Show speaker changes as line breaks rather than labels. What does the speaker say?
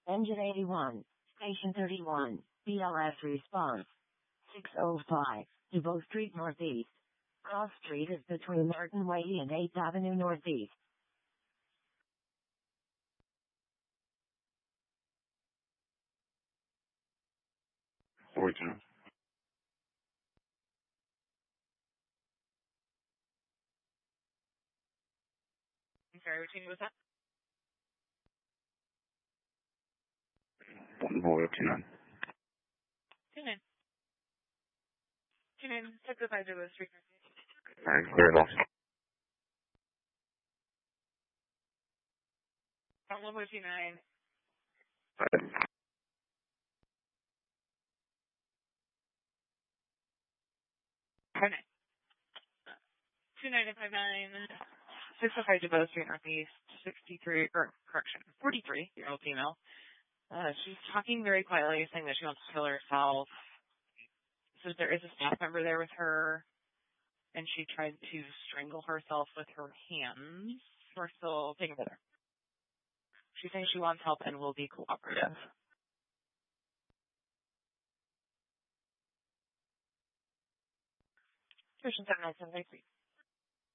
Engine 81, Station 31, BLS response. 605, DuBois Street Northeast. Cross Street is between Martin Way and 8th Avenue Northeast.
Origin.
I'm sorry, which one was that?
1429.
29. 29, check the 5 DuBois Street.
Alright, clear it off.
129.
Alright.
2959, 605 DuBois Street Northeast, 43-year-old female. She's talking very quietly, saying that she wants to kill herself. Says there is a staff member there with her, and she tried to strangle herself with her hands. We're still taking with her. She's saying she wants help and will be cooperative. Station 79733.